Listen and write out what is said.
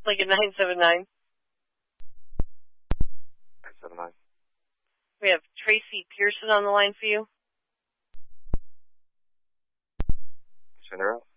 Like a 979. 979. We have Tracy Pearson on the line for you. Send her out.